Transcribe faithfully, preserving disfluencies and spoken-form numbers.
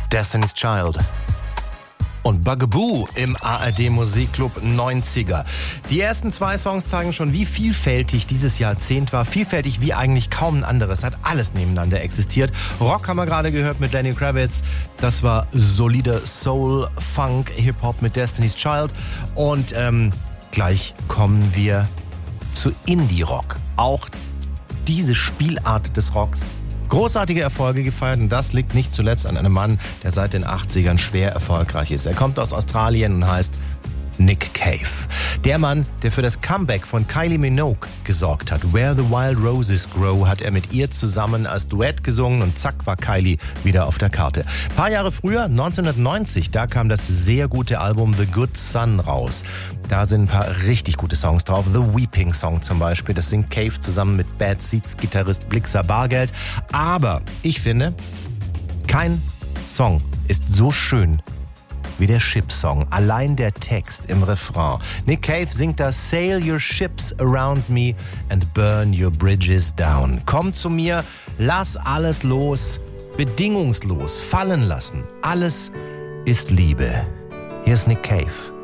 Destiny's Child und Bugaboo im A R D Musikclub neunziger. Die ersten zwei Songs zeigen schon, wie vielfältig dieses Jahrzehnt war. Vielfältig wie eigentlich kaum ein anderes. Hat alles nebeneinander existiert. Rock haben wir gerade gehört mit Lenny Kravitz. Das war solider Soul, Funk, Hip-Hop mit Destiny's Child. Und ähm, gleich kommen wir zu Indie-Rock. Auch diese Spielart des Rocks großartige Erfolge gefeiert, und das liegt nicht zuletzt an einem Mann, der seit den achtzigern schwer erfolgreich ist. Er kommt aus Australien und heißt Nick Cave. Der Mann, der für das Comeback von Kylie Minogue gesorgt hat. Where the Wild Roses Grow hat er mit ihr zusammen als Duett gesungen und zack war Kylie wieder auf der Karte. Ein paar Jahre früher, neunzehnhundertneunzig, da kam das sehr gute Album The Good Son raus. Da sind ein paar richtig gute Songs drauf. The Weeping Song zum Beispiel, das singt Cave zusammen mit Bad Seeds Gitarrist Blixa Bargeld. Aber ich finde, kein Song ist so schön wie der Ship-Song. Allein der Text im Refrain. Nick Cave singt da: Sail your ships around me and burn your bridges down. Komm zu mir, lass alles los, bedingungslos fallen lassen. Alles ist Liebe. Hier ist Nick Cave.